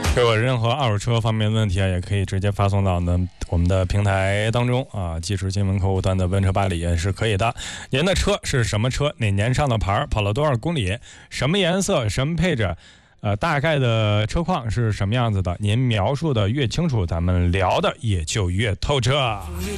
如果任何二手车方面的问题啊，也可以直接发送到我们的平台当中啊。技术新闻客户端的问车吧里也是可以的。您的车是什么车？哪年上的牌？跑了多少公里？什么颜色？什么配置？大概的车况是什么样子的？您描述的越清楚，咱们聊的也就越透彻。